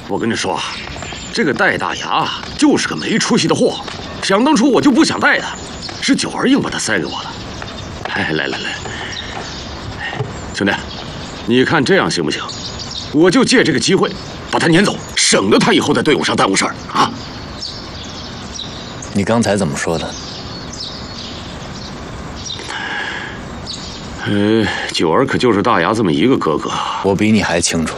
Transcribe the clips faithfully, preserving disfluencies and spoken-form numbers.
我跟你说，这个戴大牙就是个没出息的货。想当初我就不想带他，是九儿硬把他塞给我的。哎，来来来，兄弟，你看这样行不行？我就借这个机会把他撵走，省得他以后在队伍上耽误事儿啊。 你刚才怎么说的？ 呃，九儿可就是大牙这么一个哥哥， 我比你还清楚。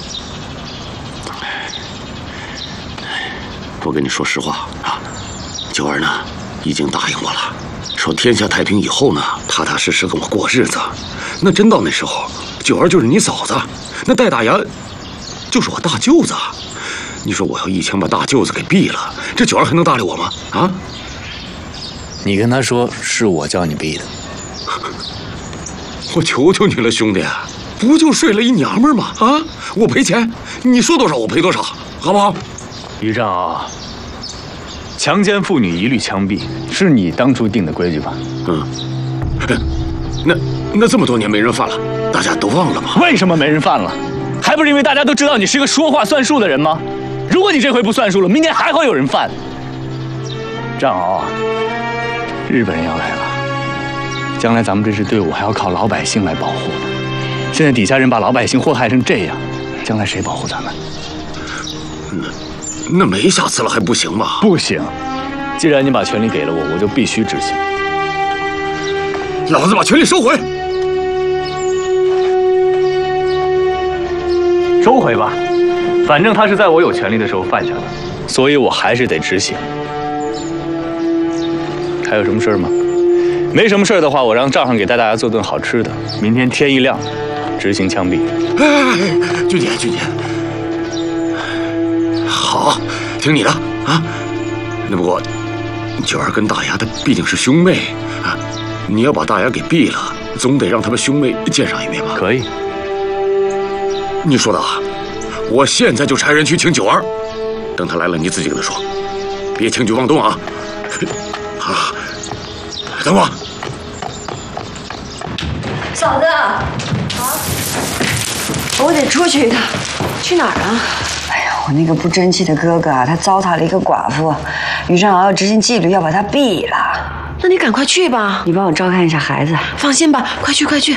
我跟你说实话啊，九儿呢已经答应我了，说天下太平以后呢，踏踏实实跟我过日子。那真到那时候，九儿就是你嫂子，那戴大牙就是我大舅子。你说我要一枪把大舅子给毙了，这九儿还能搭理我吗？啊？ 你跟他说是我叫你毙的。 我求求你了，兄弟，不就睡了一娘们吗？啊，我赔钱，你说多少我赔多少，好不好？ 于正敖，强奸妇女一律枪毙，是你当初定的规矩吧？ 嗯，那那这么多年没人犯了，大家都忘了吗？ 为什么没人犯了？还不是因为大家都知道你是个说话算数的人吗？如果你这回不算数了，明天还会有人犯。正敖，日本人要来了，将来咱们这支队伍还要靠老百姓来保护的。现在底下人把老百姓祸害成这样，将来谁保护咱们？ 那那没下次了还不行吗？ 不行，既然你把权力给了我，我就必须执行。 老子把权力收回。 收回吧，反正他是在我有权力的时候犯下的，所以我还是得执行。还有什么事吗？没什么事的话，我让账上给带大家做顿好吃的，明天天一亮，执行枪毙。 哎，俊杰，俊杰，好，听你的啊。那不过，九儿跟大牙他毕竟是兄妹啊，你要把大牙给毙了，总得让他们兄妹见上一面吧？ 可以。 你说的啊，我现在就差人去请九儿，等他来了，你自己跟他说，别轻举妄动啊！啊，等我。 嫂子，啊，我得出去一趟，去哪儿啊？ 哎呀，我那个不争气的哥哥啊，他糟蹋了一个寡妇，于正敖要执行纪律，要把他毙了。 那你赶快去吧， 你帮我照看一下孩子。 放心吧，快去快去。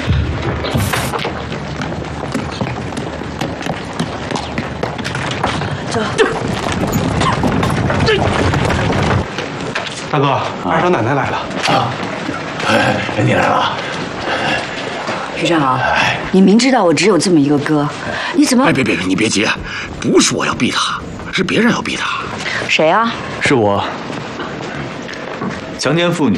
大哥，二嫂奶奶来了啊！哎，你来了。 于正敖，你明知道我只有这么一个哥，你怎么…… 哎，别别别，你别急，不是我要逼他，是别人要逼他。 谁啊？ 是我。强奸妇女